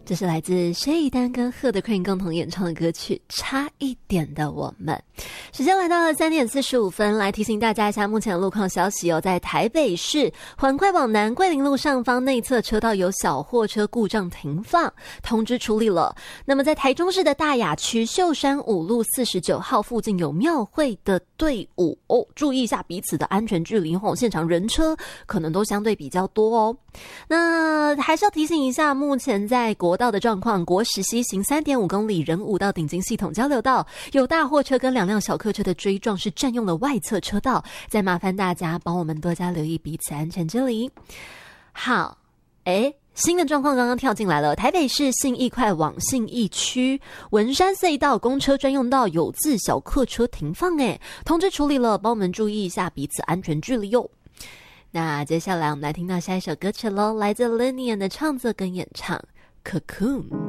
这是来自薛逸丹跟贺德坤共同演唱的歌曲《差一点的我们》。时间来到了3点45分，来提醒大家一下目前的路况消息哦。在台北市环快往南桂林路上方内侧车道有小货车故障停放，通知处理了。那么在台中市的大雅区秀山5路49号附近有庙会的队伍哦，注意一下彼此的安全距离哦，现场人车可能都相对比较多哦。那还是要提醒一下，目前在国道的状况，国十西行 3.5 公里仁武到顶金系统交流道有大货车跟2辆小客车的追撞，是占用了外侧车道，再麻烦大家帮我们多加留意彼此安全距离。好，新的状况刚刚跳进来了，台北市信义快往信义区文山隧道公车专用道有自小客车停放，通知处理了，帮我们注意一下彼此安全距离哟。那接下来我们来听到下一首歌曲咯，来自 Linian 的创作跟演唱 Cocoon。